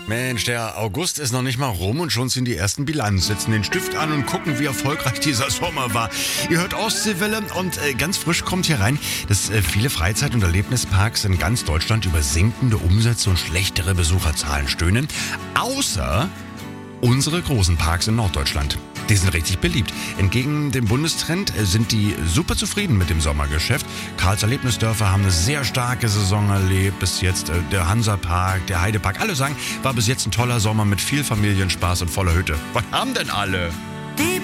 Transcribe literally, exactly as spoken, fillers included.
Mensch, der August ist noch nicht mal rum und schon sind die ersten Bilanz. Setzen den Stift an und gucken, wie erfolgreich dieser Sommer war. Ihr hört Ostseewelle und äh, ganz frisch kommt hier rein, dass äh, viele Freizeit- und Erlebnisparks in ganz Deutschland über sinkende Umsätze und schlechtere Besucherzahlen stöhnen. Außer unsere großen Parks in Norddeutschland. Die sind richtig beliebt. Entgegen dem Bundestrend sind die super zufrieden mit dem Sommergeschäft. Karls Erlebnisdörfer haben eine sehr starke Saison erlebt. Bis jetzt äh, der Hansapark, der Heidepark. Alle sagen, war bis jetzt ein toller Sommer mit viel Familienspaß und voller Hütte. Was haben denn alle?